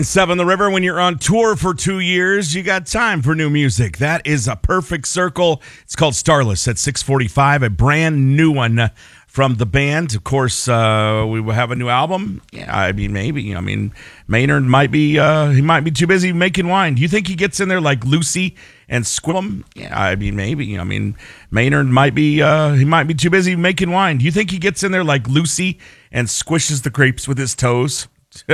Seven the River, when you're on tour for 2 years, you got time for new music. That is a perfect circle. It's called Starless at 6:45, a brand new one from the band. Of course, we will have a new album. Yeah, I mean, maybe. I mean, Maynard might be he might be too busy making wine. Do you think he gets in there like Lucy and Squillum? Yeah, I mean, maybe. I mean, Maynard might be he might be too busy making wine. Do you think he gets in there like Lucy and squishes the grapes with his toes?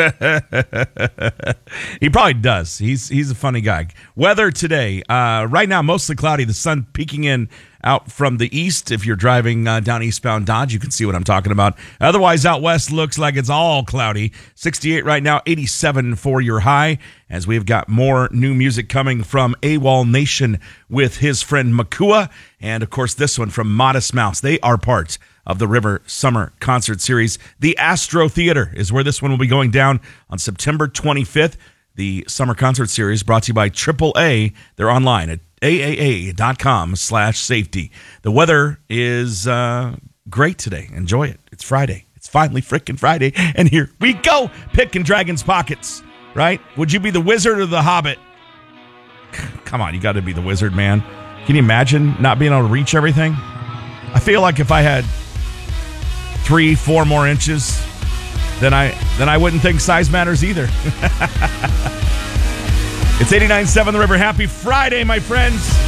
He probably does. He's a funny guy. Weather today, right now mostly cloudy. The sun peeking in out from the east. If you're driving down eastbound Dodge, you can see what I'm talking about. Otherwise, out west looks like it's all cloudy. 68 right now, 87 for your high. As we've got more new music coming from AWOL Nation with his friend Makua, and of course this one from Modest Mouse. They are part of the River Summer Concert Series. The Astro Theater is where this one will be going down on September 25th. The Summer Concert Series brought to you by AAA. They're online at aaa.com/safety. The weather is great today. Enjoy it. It's Friday. It's finally freaking Friday. And here we go. Picking Dragon's Pockets, right? Would you be the wizard or the hobbit? Come on, you got to be the wizard, man. Can you imagine not being able to reach everything? I feel like if I had 3-4 more inches, then I wouldn't think size matters either. It's 89.7 The River. Happy Friday, my friends.